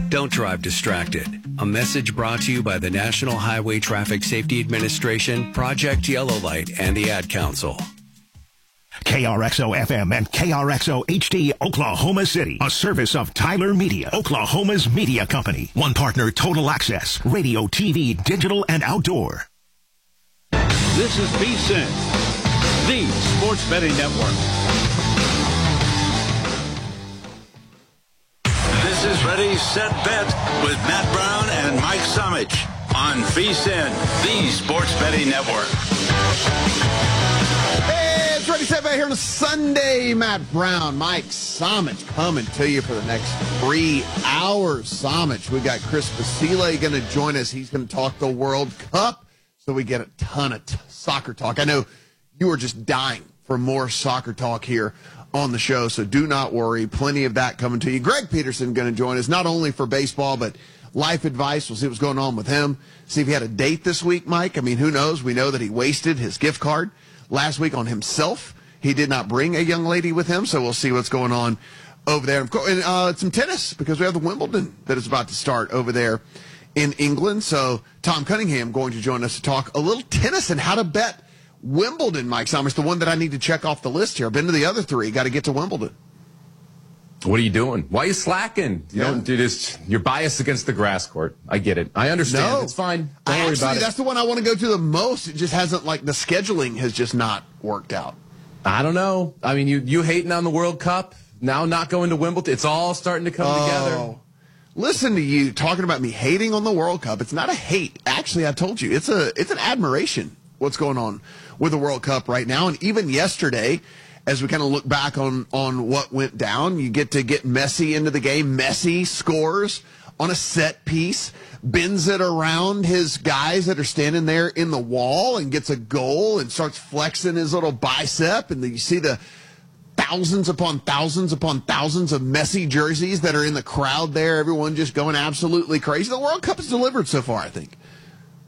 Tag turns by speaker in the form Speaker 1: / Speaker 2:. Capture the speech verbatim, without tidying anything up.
Speaker 1: Don't drive distracted. A message brought to you by the National Highway Traffic Safety Administration, Project Yellow Light, and the Ad Council.
Speaker 2: K R X O F M and K R X O H D, Oklahoma City. A service of Tyler Media, Oklahoma's media company. One partner, Total Access. Radio, T V, digital, and outdoor.
Speaker 3: This is VSiN, the Sports Betting Network. This is Ready, Set, Bet with Matt Brown and Mike Somich on VSiN, the Sports Betting Network.
Speaker 4: Hey, it's Ready, Set, Bet here on a Sunday. Matt Brown, Mike Somich coming to you for the next three hours. Somich, we got Chris Basile going to join us. He's going to talk the World Cup, so we get a ton of t- soccer talk. I know you are just dying for more soccer talk here on the show, so do not worry. Plenty of that coming to you. Greg Peterson going to join us, not only for baseball, but life advice. We'll see what's going on with him. See if he had a date this week, Mike. I mean, who knows? We know that he wasted his gift card last week on himself. He did not bring a young lady with him, so we'll see what's going on over there. Of course, and uh, some tennis, because we have the Wimbledon that is about to start over there in England. So Tom Cunningham going to join us to talk a little tennis and how to bet Wimbledon, Mike Somers, the one that I need to check off the list here. I've been to the other three. Got to get to Wimbledon.
Speaker 5: What are you doing? Why are you slacking? You
Speaker 4: Yeah.
Speaker 5: don't do this. You're biased against the grass court. I get it. I understand.
Speaker 4: No.
Speaker 5: It's fine. Don't
Speaker 4: I
Speaker 5: worry
Speaker 4: actually,
Speaker 5: about it.
Speaker 4: that's the one I want to go to the most. It just hasn't, like, the scheduling has just not worked out.
Speaker 5: I don't know. I mean, you you hating on the World Cup, now not going to Wimbledon. It's all starting to come together.
Speaker 4: Oh. Listen to you talking about me hating on the World Cup. It's not a hate. Actually, I told you, it's a it's an admiration what's going on with the World Cup right now. And even yesterday, as we kind of look back on, on what went down, you get to get Messi into the game. Messi scores on a set piece, bends it around his guys that are standing there in the wall and gets a goal and starts flexing his little bicep. And then you see the thousands upon thousands upon thousands of Messi jerseys that are in the crowd there. Everyone just going absolutely crazy. The World Cup has delivered so far, I think.